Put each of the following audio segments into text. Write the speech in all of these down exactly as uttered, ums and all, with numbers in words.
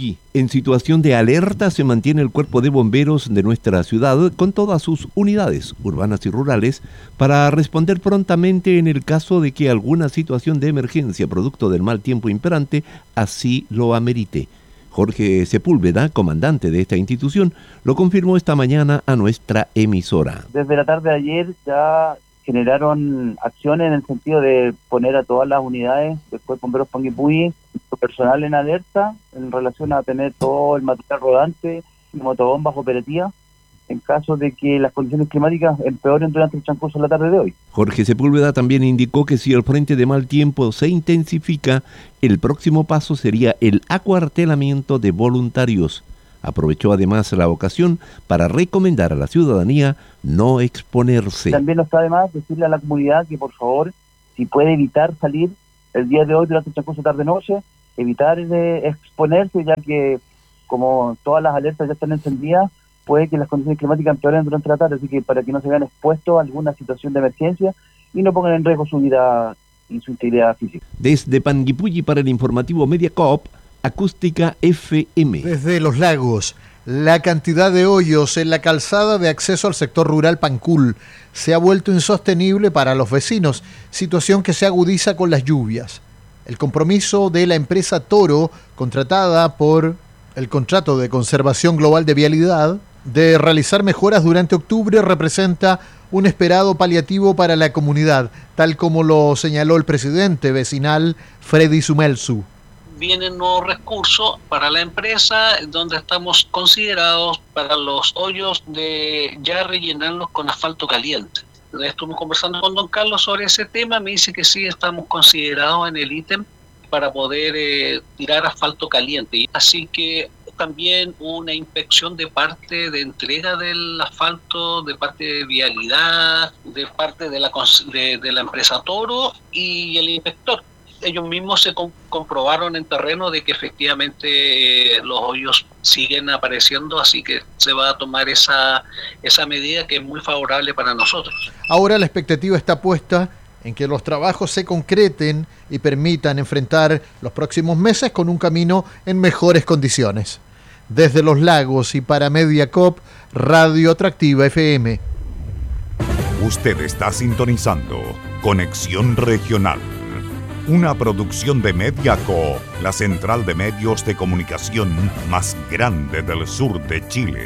Panguipulli. En situación de alerta se mantiene el cuerpo de bomberos de nuestra ciudad con todas sus unidades urbanas y rurales para responder prontamente en el caso de que alguna situación de emergencia producto del mal tiempo imperante así lo amerite. Jorge Sepúlveda, comandante de esta institución, lo confirmó esta mañana a nuestra emisora. Desde la tarde de ayer ya generaron acciones en el sentido de poner a todas las unidades del Cuerpo de Bomberos Panguipulli, personal en alerta en relación a tener todo el material rodante y motobombas operativas en caso de que las condiciones climáticas empeoren durante el transcurso de la tarde de hoy. Jorge Sepúlveda también indicó que si el frente de mal tiempo se intensifica, el próximo paso sería el acuartelamiento de voluntarios. Aprovechó además la ocasión para recomendar a la ciudadanía no exponerse. También no está de más decirle a la comunidad que por favor, si puede evitar salir el día de hoy durante el transcurso de tarde-noche, evitar eh, exponerse, ya que como todas las alertas ya están encendidas, puede que las condiciones climáticas empeoren durante la tarde, así que para que no se vean expuestos a alguna situación de emergencia y no pongan en riesgo su vida y su integridad física. Desde Panguipulli para el informativo Mediacoop, Acústica F M. Desde Los Lagos, la cantidad de hoyos en la calzada de acceso al sector rural Pancul se ha vuelto insostenible para los vecinos, situación que se agudiza con las lluvias. El compromiso de la empresa Toro, contratada por el contrato de conservación global de vialidad, de realizar mejoras durante octubre representa un esperado paliativo para la comunidad, tal como lo señaló el presidente vecinal Freddy Sumelsu. Vienen nuevos recursos para la empresa, donde estamos considerados para los hoyos de ya rellenarlos con asfalto caliente. Estuve conversando con don Carlos sobre ese tema, me dice que sí estamos considerados en el ítem para poder eh, tirar asfalto caliente. Así que también una inspección de parte de entrega del asfalto, de parte de vialidad, de parte de la, de, de la empresa Toro y el inspector. Ellos mismos se com- comprobaron en terreno de que efectivamente eh, los hoyos siguen apareciendo, así que se va a tomar esa, esa medida que es muy favorable para nosotros. Ahora la expectativa está puesta en que los trabajos se concreten y permitan enfrentar los próximos meses con un camino en mejores condiciones. Desde Los Lagos y para Mediacoop, Radio Atractiva F M. Usted está sintonizando Conexión Regional, una producción de Mediacoop, la central de medios de comunicación más grande del sur de Chile.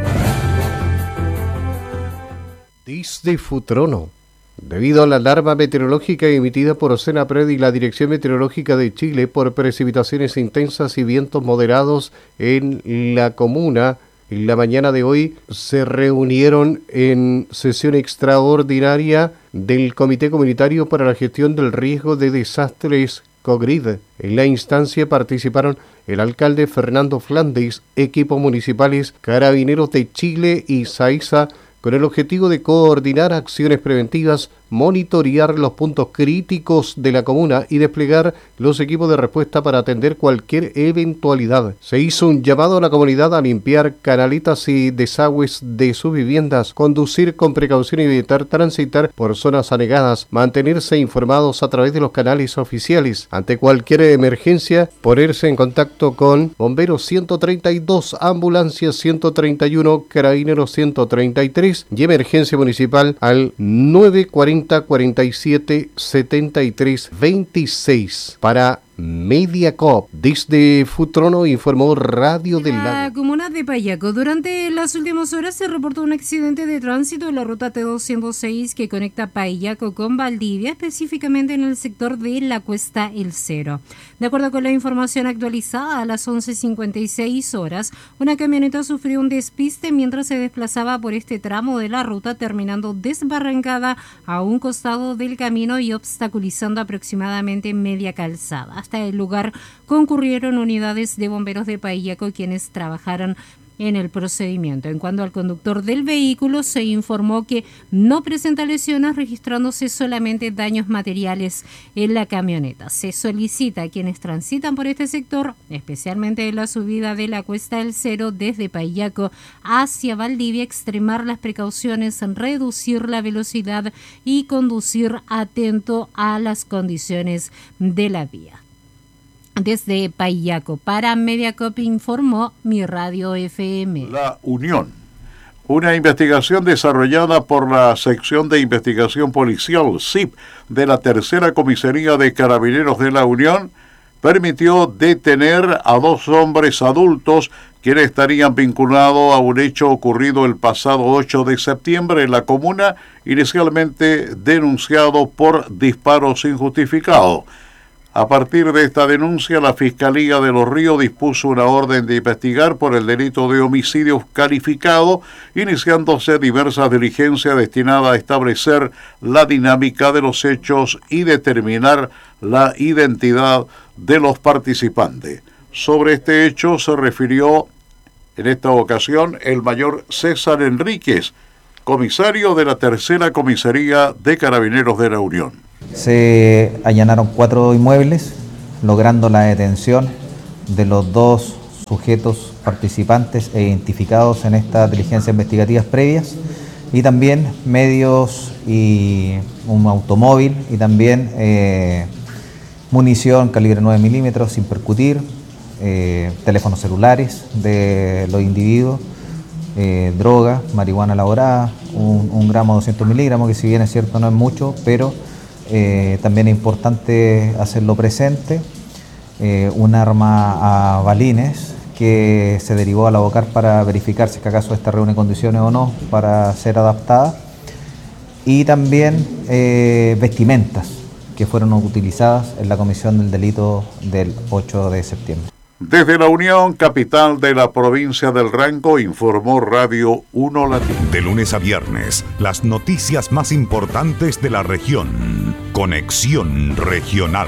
Desde Futrono. Debido a la alarma meteorológica emitida por Ocenapred y la Dirección Meteorológica de Chile por precipitaciones intensas y vientos moderados en la comuna, en la mañana de hoy se reunieron en sesión extraordinaria del Comité Comunitario para la Gestión del Riesgo de Desastres COGRID. En la instancia participaron el alcalde Fernando Flandes, equipos municipales, Carabineros de Chile y SAISA, con el objetivo de coordinar acciones preventivas, monitorear los puntos críticos de la comuna y desplegar los equipos de respuesta para atender cualquier eventualidad. Se hizo un llamado a la comunidad a limpiar canaletas y desagües de sus viviendas, conducir con precaución y evitar transitar por zonas anegadas, mantenerse informados a través de los canales oficiales. Ante cualquier emergencia, ponerse en contacto con Bomberos ciento treinta y dos, Ambulancias ciento treinta y uno, Carabineros ciento treinta y tres y Emergencia Municipal al nueve cuarenta cuarenta y siete setenta y tres veintiséis. Para Mediacoop, desde Futrono, informó Radio del Lago. La comuna de Payaco, durante las últimas horas se reportó un accidente de tránsito en la ruta T doscientos seis que conecta Payaco con Valdivia, específicamente en el sector de la Cuesta El Cero. De acuerdo con la información actualizada, a las once cincuenta y seis horas, una camioneta sufrió un despiste mientras se desplazaba por este tramo de la ruta, terminando desbarrancada a un costado del camino y obstaculizando aproximadamente media calzada. Hasta el lugar concurrieron unidades de bomberos de Payaco, quienes trabajaron en el procedimiento. En cuanto al conductor del vehículo, se informó que no presenta lesiones, registrándose solamente daños materiales en la camioneta. Se solicita a quienes transitan por este sector, especialmente en la subida de la Cuesta del Cero desde Payaco hacia Valdivia, extremar las precauciones, reducir la velocidad y conducir atento a las condiciones de la vía. desde Paillaco. Para Mediacop informó Mi Radio F M. La Unión. Una investigación desarrollada por la Sección de Investigación Policial, S I P, de la Tercera Comisaría de Carabineros de la Unión, permitió detener a dos hombres adultos quienes estarían vinculados a un hecho ocurrido el pasado ocho de septiembre en la comuna, inicialmente denunciado por disparos injustificados. A partir de esta denuncia, la Fiscalía de Los Ríos dispuso una orden de investigar por el delito de homicidio calificado, iniciándose diversas diligencias destinadas a establecer la dinámica de los hechos y determinar la identidad de los participantes. Sobre este hecho se refirió en esta ocasión el mayor César Enríquez, comisario de la Tercera Comisaría de Carabineros de la Unión. Se allanaron cuatro inmuebles, logrando la detención de los dos sujetos participantes e identificados en estas diligencias investigativas previas, y también medios y un automóvil y también eh, munición calibre nueve milímetros sin percutir, eh, teléfonos celulares de los individuos, eh, droga, marihuana elaborada, un, un gramo doscientos miligramos, que si bien es cierto no es mucho, pero Eh, también es importante hacerlo presente, eh, un arma a balines que se derivó al abocar para verificar si acaso esta reúne condiciones o no para ser adaptada, y también eh, vestimentas que fueron utilizadas en la comisión del delito del ocho de septiembre. Desde la Unión, capital de la provincia del Ranco, informó Radio uno Latín. De lunes a viernes, las noticias más importantes de la región. Conexión Regional.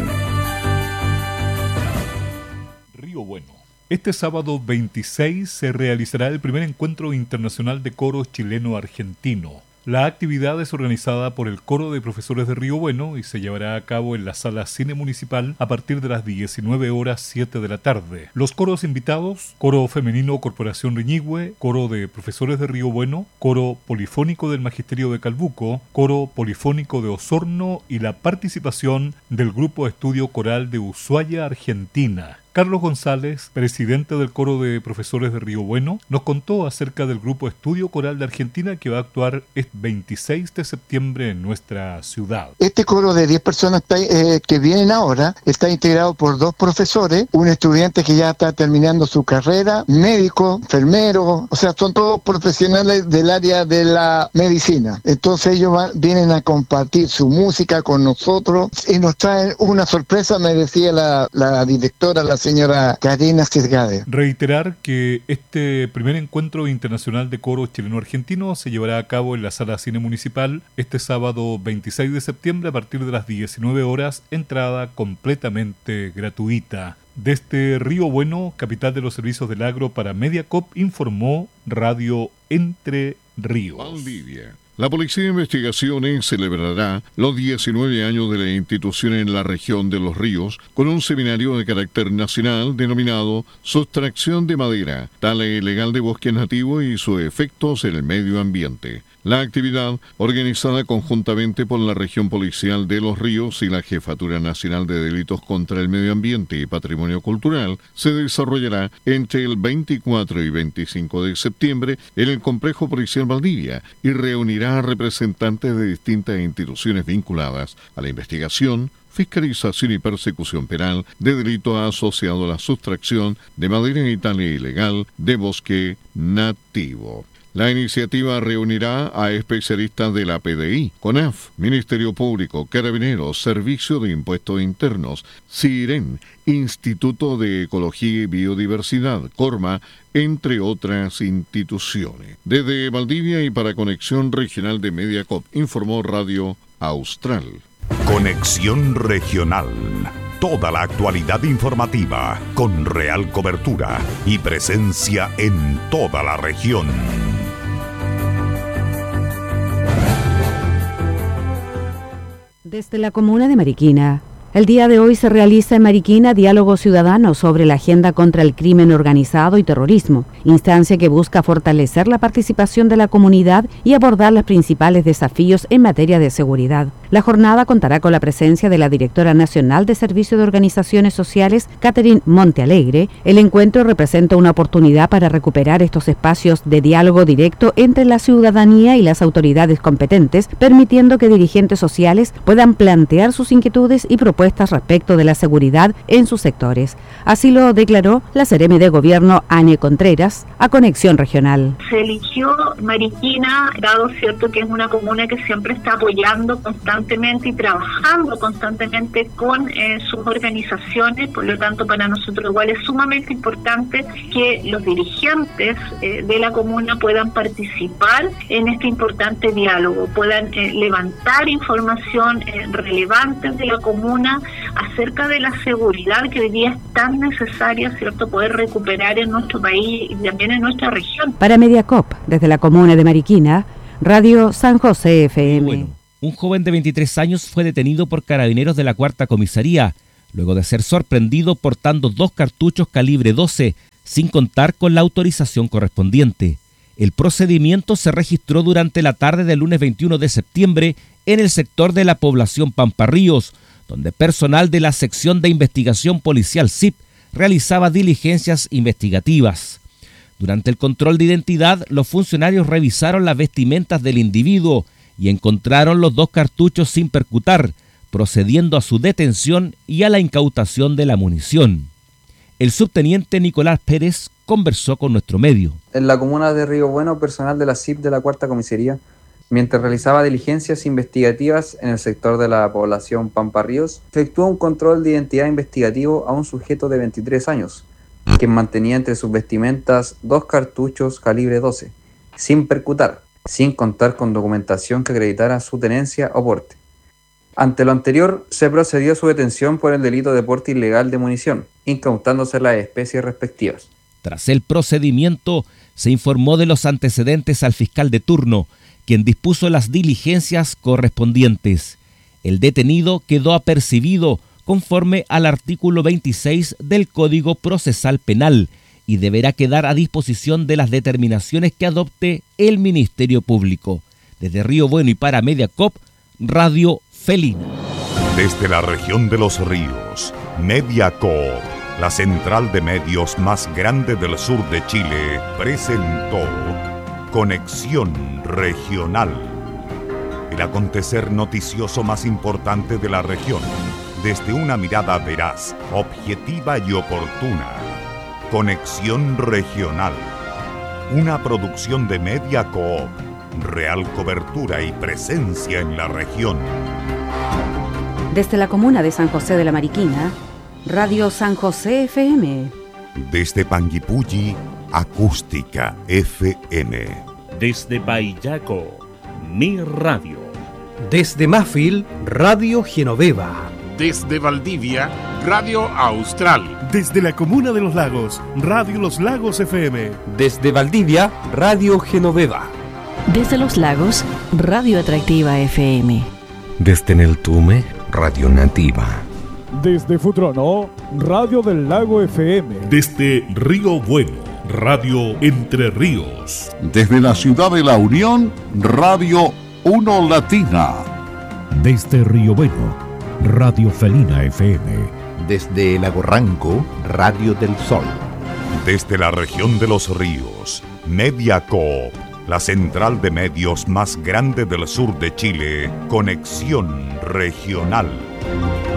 Río Bueno. Este sábado veintiséis se realizará el primer encuentro internacional de coro chileno-argentino. La actividad es organizada por el Coro de Profesores de Río Bueno y se llevará a cabo en la Sala Cine Municipal a partir de las diecinueve horas siete de la tarde. Los coros invitados: Coro Femenino Corporación Riñigüe, Coro de Profesores de Río Bueno, Coro Polifónico del Magisterio de Calbuco, Coro Polifónico de Osorno y la participación del Grupo de Estudio Coral de Ushuaia, Argentina. Carlos González, presidente del Coro de Profesores de Río Bueno, nos contó acerca del Grupo Estudio Coral de Argentina que va a actuar este veintiséis de septiembre en nuestra ciudad. Este coro de diez personas eh, que vienen ahora está integrado por dos profesores, un estudiante que ya está terminando su carrera, médico, enfermero, o sea, son todos profesionales del área de la medicina. Entonces ellos van, vienen a compartir su música con nosotros y nos traen una sorpresa, me decía la, la directora, la señora Karina Sergade. Reiterar que este primer encuentro internacional de coro chileno-argentino se llevará a cabo en la Sala Cine Municipal este sábado veintiséis de septiembre a partir de las diecinueve horas, entrada completamente gratuita. Desde Río Bueno, capital de los servicios del agro, para Mediacop, informó Radio Entre Ríos. Valdivia. La Policía de Investigaciones celebrará los diecinueve años de la institución en la región de Los Ríos con un seminario de carácter nacional denominado Sustracción de Madera, tala ilegal de bosques nativos y sus efectos en el medio ambiente. La actividad, organizada conjuntamente por la Región Policial de Los Ríos y la Jefatura Nacional de Delitos contra el Medio Ambiente y Patrimonio Cultural, se desarrollará entre el veinticuatro y veinticinco de septiembre en el Complejo Policial Valdivia y reunirá a representantes de distintas instituciones vinculadas a la investigación, fiscalización y persecución penal de delitos asociados a la sustracción de madera y tala ilegal de bosque nativo. La iniciativa reunirá a especialistas de la P D I, CONAF, Ministerio Público, Carabineros, Servicio de Impuestos Internos, CIREN, Instituto de Ecología y Biodiversidad, CORMA, entre otras instituciones. Desde Valdivia y para Conexión Regional de Mediacop, informó Radio Austral. Conexión Regional. Toda la actualidad informativa, con real cobertura y presencia en toda la región. Desde la comuna de Mariquina, El día de hoy se realiza en Mariquina diálogo ciudadano sobre la agenda contra el crimen organizado y terrorismo, instancia que busca fortalecer la participación de la comunidad y abordar los principales desafíos en materia de seguridad. La jornada contará con la presencia de la directora nacional de Servicio de Organizaciones Sociales, Catherine Montealegre. El encuentro representa una oportunidad para recuperar estos espacios de diálogo directo entre la ciudadanía y las autoridades competentes, permitiendo que dirigentes sociales puedan plantear sus inquietudes y propuestas respecto de la seguridad en sus sectores. Así lo declaró la Seremi de Gobierno, Ane Contreras, a Conexión Regional. Se eligió Mariquina, dado cierto que es una comuna que siempre está apoyando constantemente y trabajando constantemente con eh, sus organizaciones, por lo tanto para nosotros igual es sumamente importante que los dirigentes eh, de la comuna puedan participar en este importante diálogo, puedan eh, levantar información eh, relevante de la comuna acerca de la seguridad que hoy día es tan necesaria, ¿cierto?, poder recuperar en nuestro país y también en nuestra región. Para Mediacop, desde la comuna de Mariquina, Radio San José F M. Bueno, un joven de veintitrés años fue detenido por carabineros de la cuarta comisaría, luego de ser sorprendido portando dos cartuchos calibre doce, sin contar con la autorización correspondiente. El procedimiento se registró durante la tarde del lunes veintiuno de septiembre en el sector de la población Pamparríos, donde personal de la sección de investigación policial S I P realizaba diligencias investigativas. Durante el control de identidad, los funcionarios revisaron las vestimentas del individuo y encontraron los dos cartuchos sin percutar, procediendo a su detención y a la incautación de la munición. El subteniente Nicolás Pérez conversó con nuestro medio. En la comuna de Río Bueno, personal de la S I P de la cuarta comisaría, mientras realizaba diligencias investigativas en el sector de la población Pamparríos, efectuó un control de identidad investigativo a un sujeto de veintitrés años, quien mantenía entre sus vestimentas dos cartuchos calibre doce, sin percutar, sin contar con documentación que acreditara su tenencia o porte. Ante lo anterior, se procedió a su detención por el delito de porte ilegal de munición, incautándose las especies respectivas. Tras el procedimiento, se informó de los antecedentes al fiscal de turno, quien dispuso las diligencias correspondientes. El detenido quedó apercibido conforme al artículo veintiséis del Código Procesal Penal y deberá quedar a disposición de las determinaciones que adopte el Ministerio Público. Desde Río Bueno y para Mediacop, Radio Felina. Desde la región de los ríos, Mediacop, la central de medios más grande del sur de Chile, presentó Conexión Regional, el acontecer noticioso más importante de la región, desde una mirada veraz, objetiva y oportuna. Conexión Regional, una producción de Mediacoop, real cobertura y presencia en la región. Desde la comuna de San José de la Mariquina, Radio San José F M. Desde Panguipulli, Acústica F M. Desde Payaco, Mi Radio. Desde Mafil, Radio Genoveva. Desde Valdivia, Radio Austral. Desde la comuna de Los Lagos, Radio Los Lagos F M. Desde Valdivia, Radio Genoveva. Desde Los Lagos, Radio Atractiva F M. Desde Neltume, Radio Nativa. Desde Futrono, Radio del Lago F M. Desde Río Bueno, Radio Entre Ríos. Desde la ciudad de La Unión, Radio Uno Latina. Desde Río Bueno, Radio Felina F M. Desde Lago Ranco, Radio del Sol. Desde la región de los ríos, Mediacoop, la central de medios más grande del sur de Chile, Conexión Regional.